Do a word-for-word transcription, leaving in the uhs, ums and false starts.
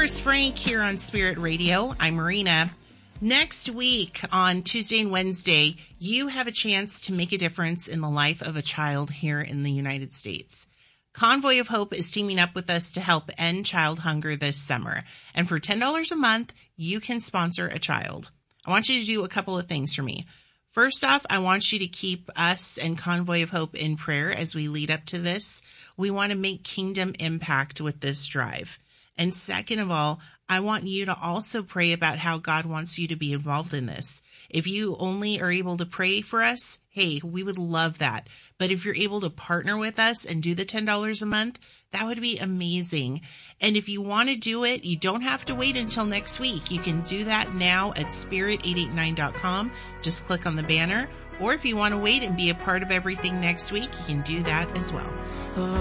Forrest Frank here on Spirit Radio. I'm Marina. Next week on Tuesday and Wednesday, you have a chance to make a difference in the life of a child here in the United States. Convoy of Hope is teaming up with us to help end child hunger this summer. And for ten dollars a month, you can sponsor a child. I want you to do a couple of things for me. First off, I want you to keep us and Convoy of Hope in prayer as we lead up to this. We want to make kingdom impact with this drive. And second of all, I want you to also pray about how God wants you to be involved in this. If you only are able to pray for us, hey, we would love that. But if you're able to partner with us and do the ten dollars a month, that would be amazing. And if you want to do it, you don't have to wait until next week. You can do that now at spirit eight eight nine dot com. Just click on the banner. Or if you want to wait and be a part of everything next week, you can do that as well.